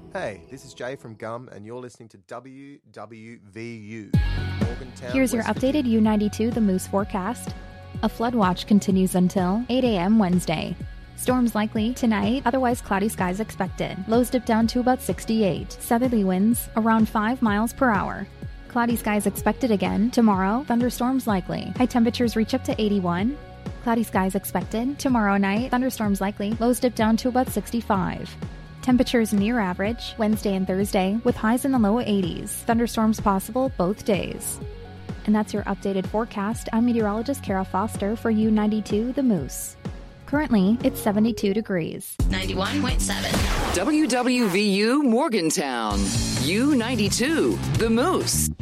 Hey, this is Jay from Gum, and you're listening to WWVU, Morgantown. Here's your West updated U92 The Moose forecast. A flood watch continues until 8 a.m. Wednesday. Storms likely tonight, otherwise cloudy skies expected. Lows dip down to about 68. Southerly winds around 5 miles per hour. Cloudy skies expected again tomorrow. Thunderstorms likely. High temperatures reach up to 81. Cloudy skies expected tomorrow night. Thunderstorms likely. Lows dip down to about 65. Temperatures near average Wednesday and Thursday with highs in the low 80s. Thunderstorms possible both days. And that's your updated forecast. I'm meteorologist Kara Foster for U92 The Moose. Currently, it's 72 degrees. 91.7. WWVU Morgantown. U92 The Moose.